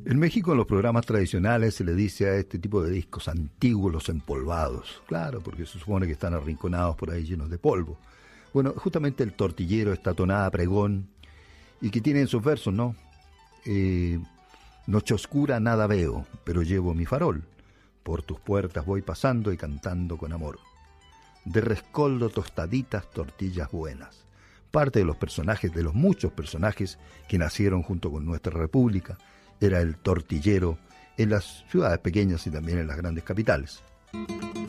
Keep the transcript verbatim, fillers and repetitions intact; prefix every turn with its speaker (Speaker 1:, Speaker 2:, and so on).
Speaker 1: En México, en los programas tradicionales, se le dice a este tipo de discos antiguos los empolvados. Claro, porque se supone que están arrinconados por ahí llenos de polvo. Bueno, justamente el tortillero, esta tonada pregón, y que tiene en sus versos, ¿no? Eh, Noche oscura nada veo, pero llevo mi farol. Por tus puertas voy pasando y cantando con amor. De rescoldo tostaditas, tortillas buenas. Parte de los personajes, de los muchos personajes que nacieron junto con nuestra república, era el tortillero en las ciudades pequeñas y también en las grandes capitales.